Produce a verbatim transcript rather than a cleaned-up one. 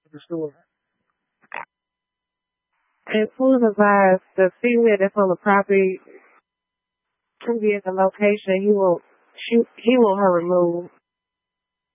to the store. And full advise the female that's on the property to be at the location. He will shoot. He will her remove.